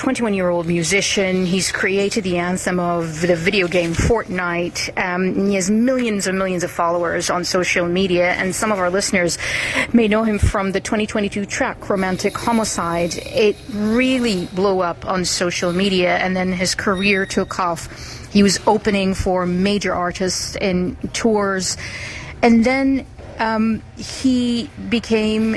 21-year-old musician. He's created the anthem of the video game Fortnite. He has millions and millions of followers on social media, and some of our listeners may know him from the 2022 track Romantic Homicide. It really blew up on social media, and then his career took off. He was opening for major artists in tours, and then he became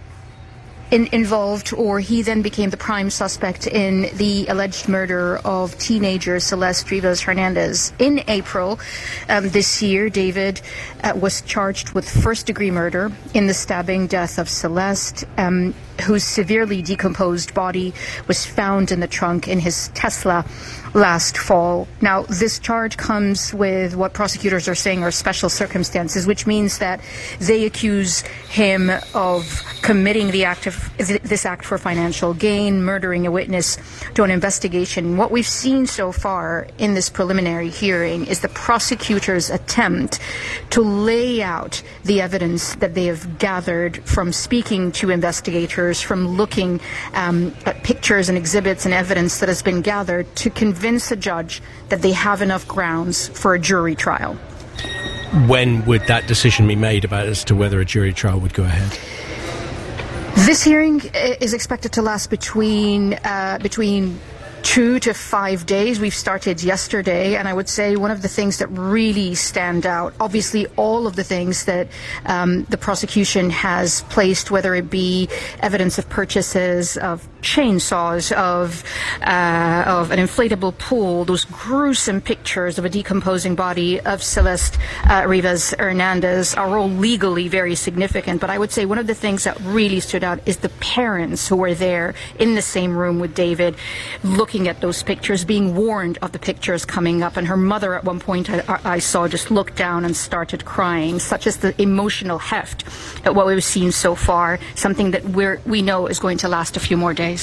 involved, or he then became the prime suspect in the alleged murder of teenager Celeste Rivas Hernandez. In April this year, David was charged with first-degree murder in the stabbing death of Celeste, whose severely decomposed body was found in the trunk in his Tesla last fall. Now, this charge comes with what prosecutors are saying are special circumstances, which means that they accuse him of committing this act for financial gain, murdering a witness to an investigation. What we've seen so far in this preliminary hearing is the prosecutor's attempt to lay out the evidence that they have gathered from speaking to investigators, from looking at pictures and exhibits and evidence that has been gathered to convince a judge that they have enough grounds for a jury trial. When would that decision be made about as to whether a jury trial would go ahead? This hearing is expected to last between 2 to 5 days. We've started yesterday, and I would say one of the things that really stand out, obviously all of the things that the prosecution has placed, whether it be evidence of purchases of chainsaws, of an inflatable pool, those gruesome pictures of a decomposing body of Celeste Rivas Hernandez are all legally very significant. But I would say one of the things that really stood out is the parents who were there in the same room with David, looking at those pictures, being warned of the pictures coming up. And her mother at one point I saw just looked down and started crying. Such as the emotional heft at what we've seen so far, something that we know is going to last a few more days.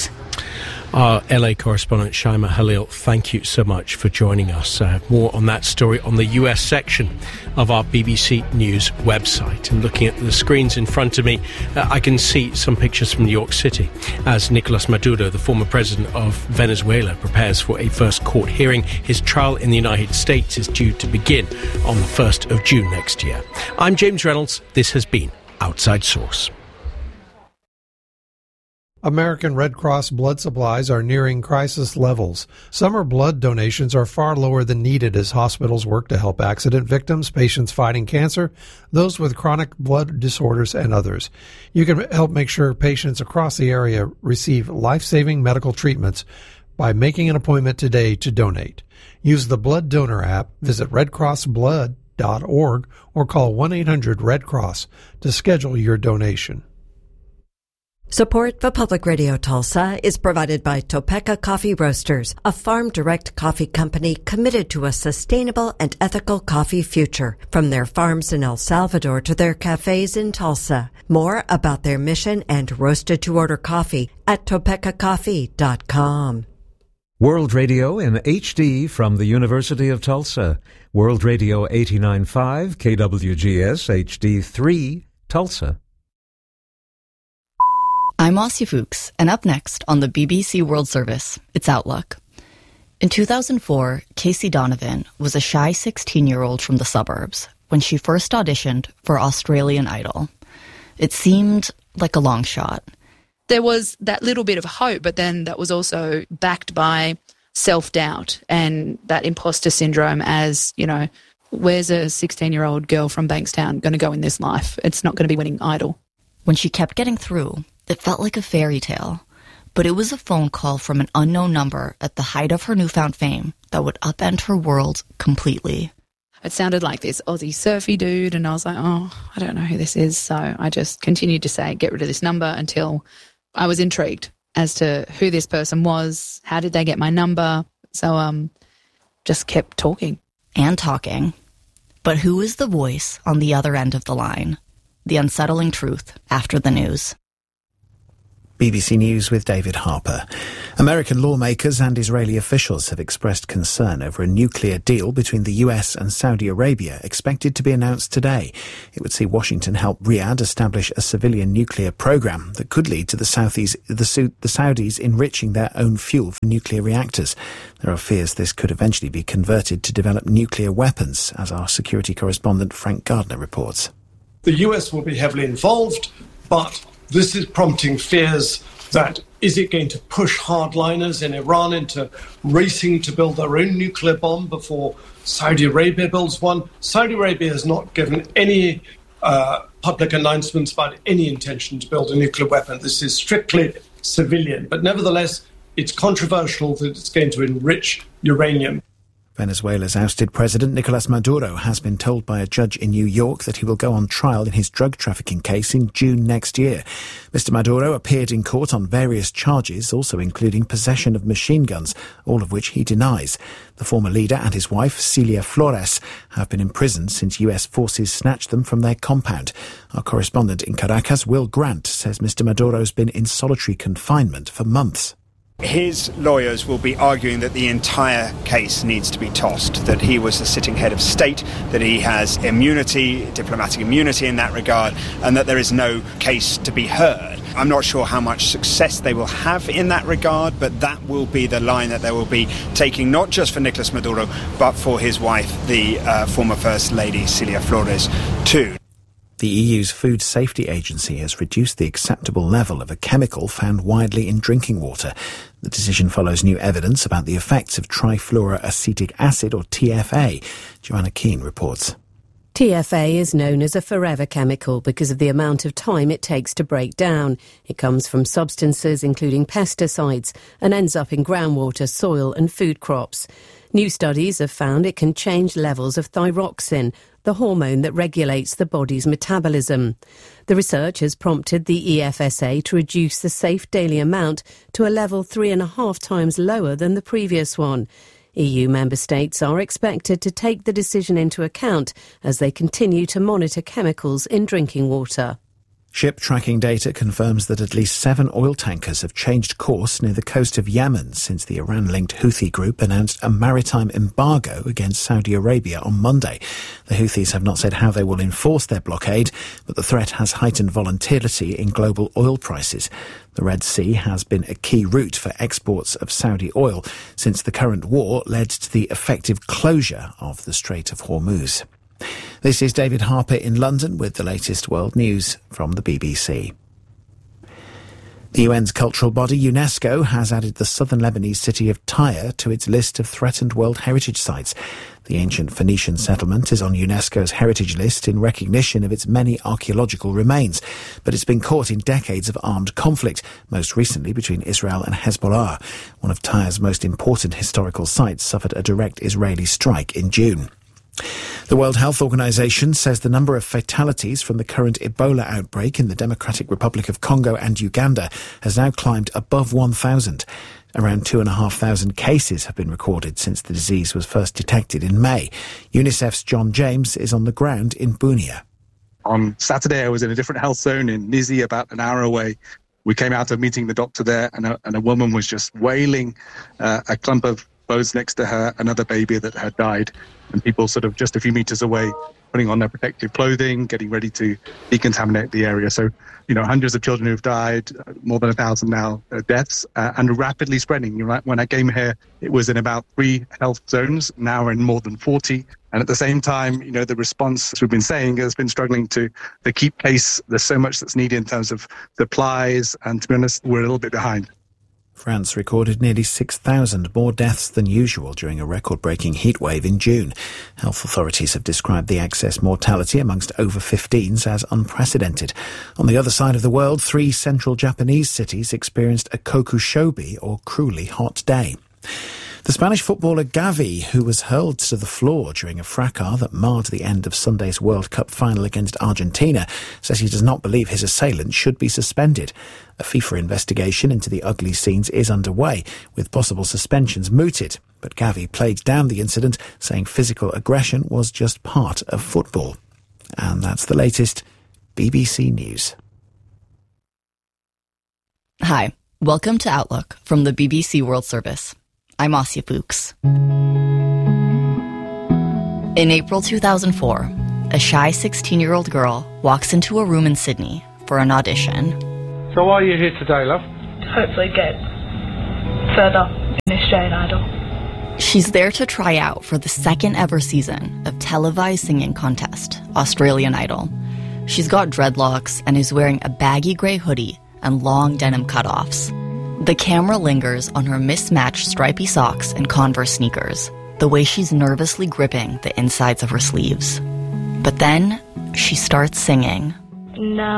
LA correspondent Shaima Halil, thank you so much for joining us. More on that story on the US section of our BBC News website. And looking at the screens in front of me, I can see some pictures from New York City as Nicolas Maduro, the former president of Venezuela, prepares for a first court hearing. His trial in the United States is due to begin on the 1st of June next year. I'm James Reynolds. This has been Outside Source. American Red Cross blood supplies are nearing crisis levels. Summer blood donations are far lower than needed as hospitals work to help accident victims, patients fighting cancer, those with chronic blood disorders, and others. You can help make sure patients across the area receive life-saving medical treatments by making an appointment today to donate. Use the Blood Donor app, visit redcrossblood.org, or call 1-800-RED-CROSS to schedule your donation. Support for Public Radio Tulsa is provided by Topeka Coffee Roasters, a farm-direct coffee company committed to a sustainable and ethical coffee future, from their farms in El Salvador to their cafes in Tulsa. More about their mission and roasted-to-order coffee at topekacoffee.com. World Radio in HD from the University of Tulsa. World Radio 89.5 KWGS HD3 Tulsa. I'm Marcia Fuchs, and up next on the BBC World Service, it's Outlook. In 2004, Casey Donovan was a shy 16-year-old from the suburbs when she first auditioned for Australian Idol. It seemed like a long shot. There was that little bit of hope, but then that was also backed by self-doubt and that imposter syndrome as, you know, where's a 16-year-old girl from Bankstown going to go in this life? It's not going to be winning Idol. When she kept getting through, it felt like a fairy tale, but it was a phone call from an unknown number at the height of her newfound fame that would upend her world completely. It sounded like this Aussie surfy dude, and I was like, oh, I don't know who this is. So I just continued to say, get rid of this number, until I was intrigued as to who this person was, how did they get my number. So just kept talking. And talking. But who is the voice on the other end of the line? The unsettling truth after the news. BBC News with David Harper. American lawmakers and Israeli officials have expressed concern over a nuclear deal between the US and Saudi Arabia expected to be announced today. It would see Washington help Riyadh establish a civilian nuclear program that could lead to the Saudis enriching their own fuel for nuclear reactors. There are fears this could eventually be converted to develop nuclear weapons, as our security correspondent Frank Gardner reports. The US will be heavily involved, but this is prompting fears that is it going to push hardliners in Iran into racing to build their own nuclear bomb before Saudi Arabia builds one? Saudi Arabia has not given any public announcements about any intention to build a nuclear weapon. This is strictly civilian, but nevertheless, it's controversial that it's going to enrich uranium. Venezuela's ousted president Nicolas Maduro has been told by a judge in New York that he will go on trial in his drug trafficking case in June next year. Mr. Maduro appeared in court on various charges, also including possession of machine guns, all of which he denies. The former leader and his wife, Celia Flores, have been imprisoned since US forces snatched them from their compound. Our correspondent in Caracas, Will Grant, says Mr. Maduro's been in solitary confinement for months. His lawyers will be arguing that the entire case needs to be tossed, that he was the sitting head of state, that he has immunity, diplomatic immunity in that regard, and that there is no case to be heard. I'm not sure how much success they will have in that regard, but that will be the line that they will be taking, not just for Nicolas Maduro, but for his wife, the former First Lady, Celia Flores, too. The EU's Food Safety Agency has reduced the acceptable level of a chemical found widely in drinking water. The decision follows new evidence about the effects of trifluoroacetic acid, or TFA. Joanna Keane reports. TFA is known as a forever chemical because of the amount of time it takes to break down. It comes from substances including pesticides and ends up in groundwater, soil and food crops. New studies have found it can change levels of thyroxine, the hormone that regulates the body's metabolism. The research has prompted the EFSA to reduce the safe daily amount to a level 3.5 times lower than the previous one. EU member states are expected to take the decision into account as they continue to monitor chemicals in drinking water. Ship tracking data confirms that at least 7 oil tankers have changed course near the coast of Yemen since the Iran-linked Houthi group announced a maritime embargo against Saudi Arabia on Monday. The Houthis have not said how they will enforce their blockade, but the threat has heightened volatility in global oil prices. The Red Sea has been a key route for exports of Saudi oil since the current war led to the effective closure of the Strait of Hormuz. This is David Harper in London with the latest world news from the BBC. The UN's cultural body UNESCO has added the southern Lebanese city of Tyre to its list of threatened World Heritage Sites. The ancient Phoenician settlement is on UNESCO's heritage list in recognition of its many archaeological remains, but it's been caught in decades of armed conflict, most recently between Israel and Hezbollah. One of Tyre's most important historical sites suffered a direct Israeli strike in June. The World Health Organization says the number of fatalities from the current Ebola outbreak in the Democratic Republic of Congo and Uganda has now climbed above 1,000. Around 2,500 cases have been recorded since the disease was first detected in May. UNICEF's John James is on the ground in Bunia. On Saturday, I was in a different health zone in Nizi, about an hour away. We came out of meeting the doctor there, and a woman was just wailing a clump of clothes next to her, another baby that had died, and people sort of just a few meters away putting on their protective clothing, getting ready to decontaminate the area. So, hundreds of children who've died, more than 1,000 now deaths, and rapidly spreading. When I came here, it was in about 3 health zones. Now we're in more than 40. And at the same time, the response, as we've been saying, has been struggling to keep pace. There's so much that's needed in terms of supplies, and to be honest, we're a little bit behind. France recorded nearly 6,000 more deaths than usual during a record-breaking heatwave in June. Health authorities have described the excess mortality amongst over 15s as unprecedented. On the other side of the world, 3 central Japanese cities experienced a kokushobi, or cruelly hot day. The Spanish footballer Gavi, who was hurled to the floor during a fracas that marred the end of Sunday's World Cup final against Argentina, says he does not believe his assailant should be suspended. A FIFA investigation into the ugly scenes is underway, with possible suspensions mooted. But Gavi played down the incident, saying physical aggression was just part of football. And that's the latest BBC News. Hi, welcome to Outlook from the BBC World Service. I'm Asya Fuchs. In April 2004, a shy 16-year-old girl walks into a room in Sydney for an audition. So why are you here today, love? Hopefully get further in Australian Idol. She's there to try out for the second ever season of televised singing contest, Australian Idol. She's got dreadlocks and is wearing a baggy grey hoodie and long denim cutoffs. The camera lingers on her mismatched stripy socks and Converse sneakers, the way she's nervously gripping the insides of her sleeves. But then she starts singing. No,